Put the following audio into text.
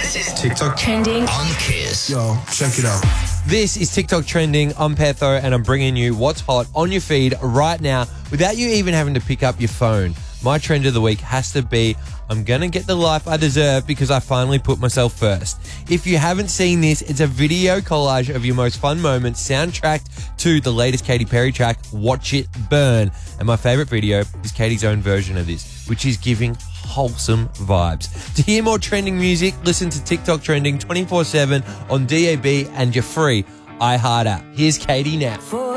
This is TikTok trending on Kiss. Yo, check it out. This is TikTok trending. I'm Petho, and I'm bringing you what's hot on your feed right now without you even having to pick up your phone. My trend of the week has to be, I'm going to get the life I deserve because I finally put myself first. If you haven't seen this, it's a video collage of your most fun moments soundtracked to the latest Katy Perry track, Watch It Burn. And my favorite video is Katy's own version of this, which is giving wholesome vibes. To hear more trending music, listen to TikTok Trending 24/7 on DAB and your free iHeart app. Here's Katy now.